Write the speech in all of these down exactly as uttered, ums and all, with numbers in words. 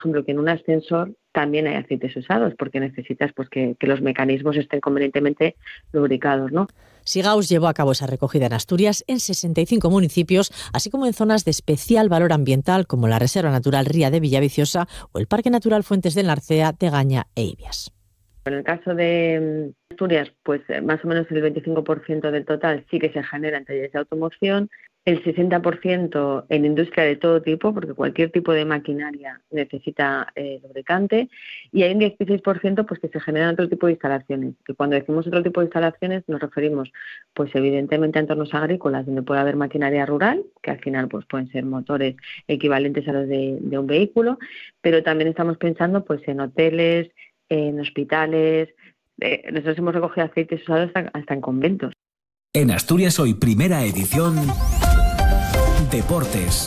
ejemplo, que en un ascensor también hay aceites usados, porque necesitas pues que, que los mecanismos estén convenientemente lubricados, ¿no? Sigaus llevó a cabo esa recogida en Asturias en sesenta y cinco municipios, así como en zonas de especial valor ambiental como la Reserva Natural Ría de Villaviciosa o el Parque Natural Fuentes del Narcea, Tegaña e Ibias. En el caso de Asturias, pues más o menos el veinticinco por ciento del total sí que se genera en talleres de automoción, el sesenta por ciento en industria de todo tipo, porque cualquier tipo de maquinaria necesita eh, lubricante, y hay un dieciséis por ciento pues que se generan otro tipo de instalaciones. Y cuando decimos otro tipo de instalaciones nos referimos pues evidentemente a entornos agrícolas donde puede haber maquinaria rural, que al final pues pueden ser motores equivalentes a los de, de un vehículo, pero también estamos pensando pues en hoteles, en hospitales. Eh, nosotros hemos recogido aceites usados hasta, hasta en conventos. En Asturias Hoy, primera edición, Deportes.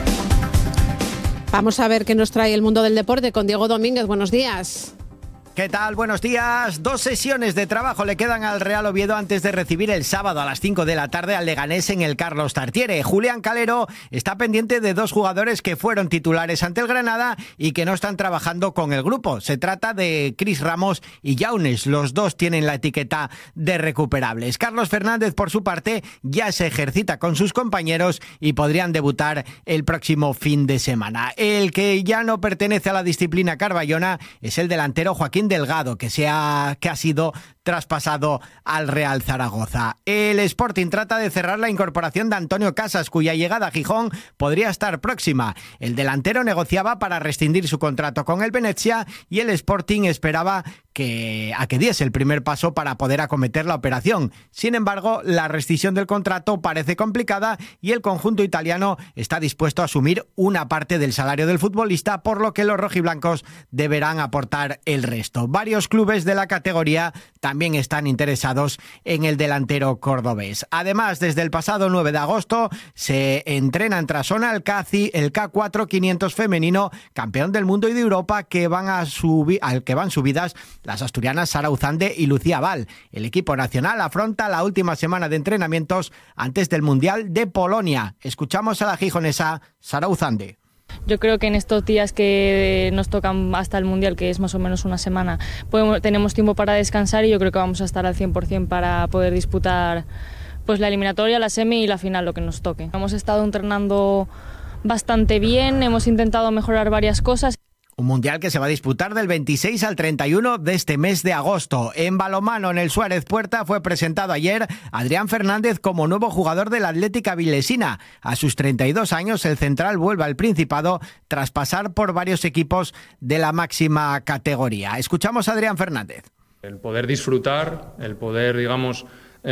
Vamos a ver qué nos trae el mundo del deporte con Diego Domínguez. Buenos días. ¿Qué tal? Buenos días. Dos sesiones de trabajo le quedan al Real Oviedo antes de recibir el sábado a las cinco de la tarde al Leganés en el Carlos Tartiere. Julián Calero está pendiente de dos jugadores que fueron titulares ante el Granada y que no están trabajando con el grupo. Se trata de Cris Ramos y Yaunes. Los dos tienen la etiqueta de recuperables. Carlos Fernández, por su parte, ya se ejercita con sus compañeros y podrían debutar el próximo fin de semana. El que ya no pertenece a la disciplina carballona es el delantero Joaquín Delgado, que, se ha, que ha sido traspasado al Real Zaragoza. El Sporting trata de cerrar la incorporación de Antonio Casas, cuya llegada a Gijón podría estar próxima. El delantero negociaba para rescindir su contrato con el Venezia y el Sporting esperaba que, a que diese el primer paso para poder acometer la operación. Sin embargo, la rescisión del contrato parece complicada y el conjunto italiano está dispuesto a asumir una parte del salario del futbolista, por lo que los rojiblancos deberán aportar el resto. Varios clubes de la categoría también están interesados en el delantero cordobés. Además, desde el pasado nueve de agosto se entrena en Trasona el K cuatro quinientos femenino, campeón del mundo y de Europa, que van a subir, al que van subidas las asturianas Sara Uzande y Lucía Val. El equipo nacional afronta la última semana de entrenamientos antes del Mundial de Polonia. Escuchamos a la gijonesa Sara Uzande. Yo creo que en estos días que nos tocan hasta el Mundial, que es más o menos una semana, podemos, tenemos tiempo para descansar y yo creo que vamos a estar al cien por ciento para poder disputar pues la eliminatoria, la semi y la final, lo que nos toque. Hemos estado entrenando bastante bien, hemos intentado mejorar varias cosas. Un mundial que se va a disputar del veintiséis al treinta y uno de este mes de agosto. En balonmano, en el Suárez Puerta, fue presentado ayer Adrián Fernández como nuevo jugador del Atlética Vilesina. A sus treinta y dos años, el central vuelve al Principado tras pasar por varios equipos de la máxima categoría. Escuchamos a Adrián Fernández. El poder disfrutar, el poder, digamos,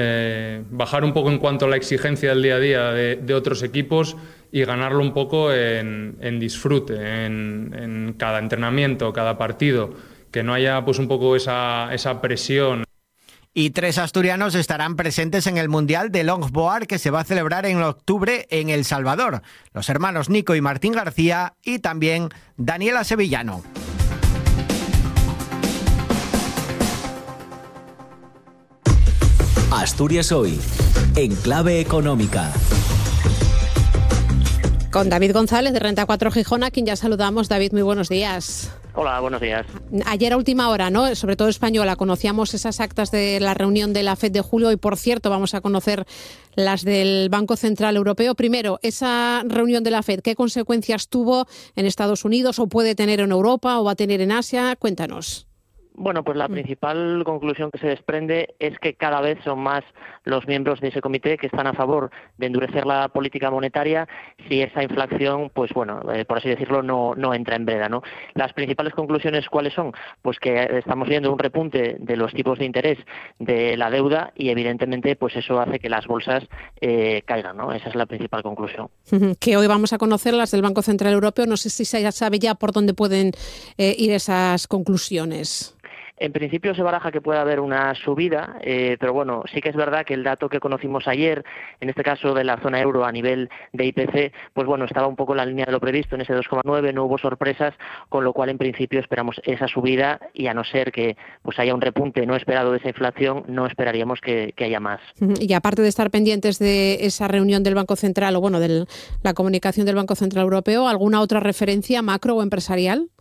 eh, bajar un poco en cuanto a la exigencia del día a día de, de otros equipos y ganarlo un poco en, en disfrute, en, en cada entrenamiento, cada partido, que no haya pues un poco esa, esa presión. Y tres asturianos estarán presentes en el Mundial de Longboard que se va a celebrar en octubre en El Salvador. Los hermanos Nico y Martín García y también Daniela Sevillano. Asturias Hoy, en clave económica. Con David González de Renta cuatro Gijón, a quien ya saludamos. David, muy buenos días. Hola, buenos días. Ayer a última hora, ¿no? Sobre todo española, conocíamos esas actas de la reunión de la FED de julio y, por cierto, vamos a conocer las del Banco Central Europeo. Primero, esa reunión de la FED, ¿qué consecuencias tuvo en Estados Unidos o puede tener en Europa o va a tener en Asia? Cuéntanos. Bueno, pues la principal conclusión que se desprende es que cada vez son más los miembros de ese comité que están a favor de endurecer la política monetaria si esa inflación, pues bueno, eh, por así decirlo, no, no entra en veda, ¿no? Las principales conclusiones, ¿cuáles son? Pues que estamos viendo un repunte de los tipos de interés de la deuda y evidentemente pues eso hace que las bolsas eh, caigan, ¿no? Esa es la principal conclusión. Que hoy vamos a conocer las del Banco Central Europeo. No sé si se sabe ya por dónde pueden eh, ir esas conclusiones. En principio se baraja que pueda haber una subida, eh, pero bueno, sí que es verdad que el dato que conocimos ayer, en este caso de la zona euro a nivel de I P C, pues bueno, estaba un poco en la línea de lo previsto, en ese dos coma nueve, no hubo sorpresas, con lo cual en principio esperamos esa subida y a no ser que pues haya un repunte no esperado de esa inflación, no esperaríamos que, que haya más. Y aparte de estar pendientes de esa reunión del Banco Central, o bueno, de la comunicación del Banco Central Europeo, ¿alguna otra referencia macro o empresarial?